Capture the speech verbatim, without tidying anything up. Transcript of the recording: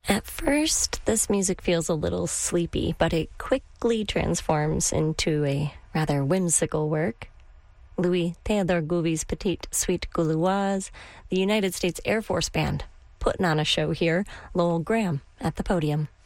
At first, this music feels a little sleepy, but it quickly transforms into a rather whimsical work. Louis Theodore Gouvy's Petite Suite Gauloise, the United States Air Force Band, putting on a show here. Lowell Graham at the podium.